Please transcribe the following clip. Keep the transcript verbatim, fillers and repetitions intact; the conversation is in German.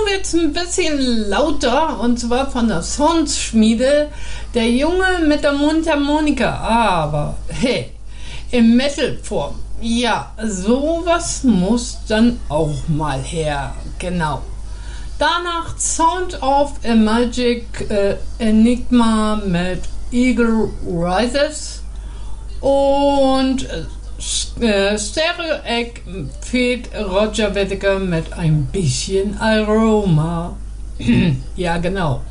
jetzt ein bisschen lauter, und zwar von der Soundschmiede, der Junge mit der Mundharmonika, aber hey, in Metalform. Ja, sowas muss dann auch mal her, genau. Danach Sound of a Magic äh, Enigma mit Eagle Rises und äh, Stereo Egg fehlt Roger Whittaker mit ein bisschen Aroma. Ja, genau.